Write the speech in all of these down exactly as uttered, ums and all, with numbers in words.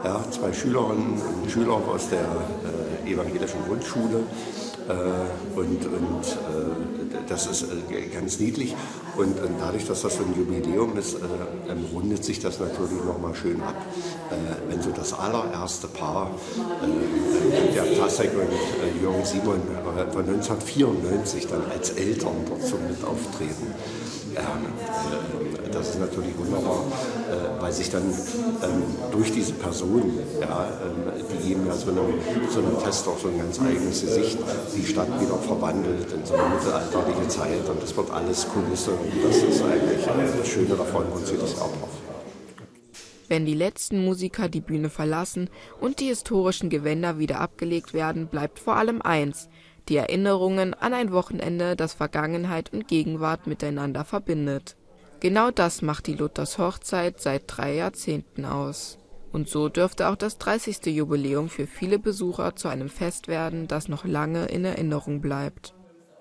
Ja, zwei Schülerinnen und Schüler aus der äh, evangelischen Grundschule. Äh, und und äh, das ist äh, ganz niedlich. Und, und dadurch, dass das so ein Jubiläum ist, äh, rundet sich das natürlich nochmal schön ab. Äh, wenn so das allererste Paar, äh, der Plasek und äh, Jürgen Simon äh, von neunzehnhundertvierundneunzig dann als Eltern dort so mit auftreten. Das ist natürlich wunderbar, weil sich dann ähm, durch diese Personen, ja, ähm, die geben ja so einem, so einem Fest auch so ein ganz eigenes Gesicht, die Stadt wieder verwandelt in so eine mittelalterliche Zeit und das wird alles Kulisse und das ist eigentlich äh, das Schöne davon, man sieht das auch noch. Wenn die letzten Musiker die Bühne verlassen und die historischen Gewänder wieder abgelegt werden, bleibt vor allem eins: die Erinnerungen an ein Wochenende, das Vergangenheit und Gegenwart miteinander verbindet. Genau das macht die Luthers Hochzeit seit drei Jahrzehnten aus. Und so dürfte auch das dreißigste Jubiläum für viele Besucher zu einem Fest werden, das noch lange in Erinnerung bleibt.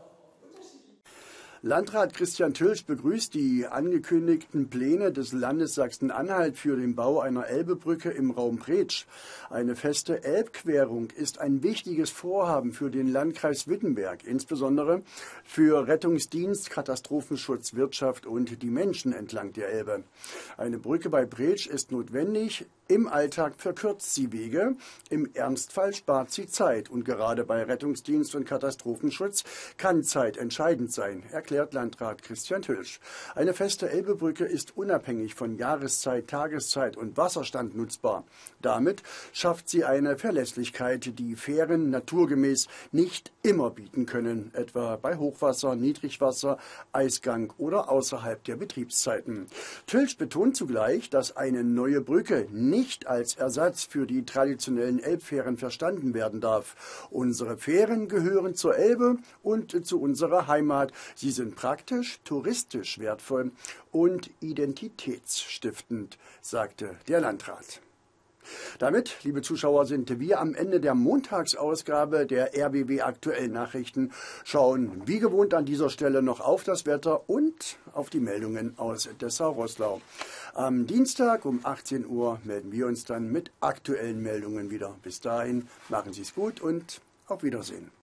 Landrat Christian Tülsch begrüßt die angekündigten Pläne des Landes Sachsen-Anhalt für den Bau einer Elbebrücke im Raum Bretsch. Eine feste Elbquerung ist ein wichtiges Vorhaben für den Landkreis Wittenberg, insbesondere für Rettungsdienst, Katastrophenschutz, Wirtschaft und die Menschen entlang der Elbe. Eine Brücke bei Bretsch ist notwendig. Im Alltag verkürzt sie Wege, im Ernstfall spart sie Zeit und gerade bei Rettungsdienst und Katastrophenschutz kann Zeit entscheidend sein, erklärt Landrat Christian Tülsch. Eine feste Elbebrücke ist unabhängig von Jahreszeit, Tageszeit und Wasserstand nutzbar. Damit schafft sie eine Verlässlichkeit, die Fähren naturgemäß nicht immer bieten können, etwa bei Hochwasser, Niedrigwasser, Eisgang oder außerhalb der Betriebszeiten. Tülsch betont zugleich, dass eine neue Brücke nicht nicht als Ersatz für die traditionellen Elbfähren verstanden werden darf. Unsere Fähren gehören zur Elbe und zu unserer Heimat. Sie sind praktisch, touristisch wertvoll und identitätsstiftend, sagte der Landrat. Damit, liebe Zuschauer, sind wir am Ende der Montagsausgabe der R B B Aktuellen Nachrichten, schauen wie gewohnt an dieser Stelle noch auf das Wetter und auf die Meldungen aus Dessau-Roßlau. Am Dienstag um achtzehn Uhr melden wir uns dann mit aktuellen Meldungen wieder. Bis dahin, machen Sie es gut und auf Wiedersehen.